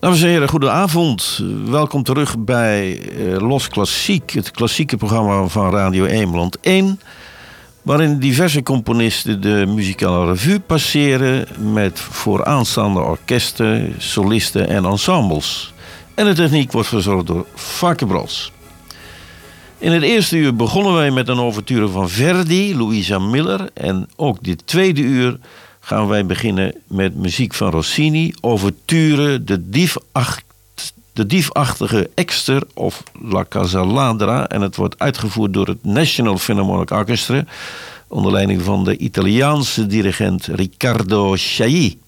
Dames en heren, goedenavond. Welkom terug bij Los Klassiek, het klassieke programma van Radio Eemland 1... waarin diverse componisten de muzikale revue passeren met vooraanstaande orkesten, solisten en ensembles. En de techniek wordt verzorgd door Varke Bros. In het eerste uur begonnen wij met een ouverture van Verdi, Luisa Miller. En ook dit tweede uur gaan wij beginnen met muziek van Rossini, ouverture de diefachtige Ekster of La Casaladra. En het wordt uitgevoerd door het National Philharmonic Orchestra onder leiding van de Italiaanse dirigent Riccardo Chailly.